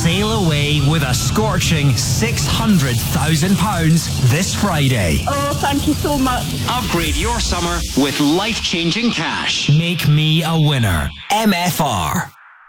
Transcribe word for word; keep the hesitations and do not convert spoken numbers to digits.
sail away with a scorching six hundred thousand pounds this Friday. Oh, thank you so much. Upgrade your summer with life-changing cash. Make me a winner. M F R.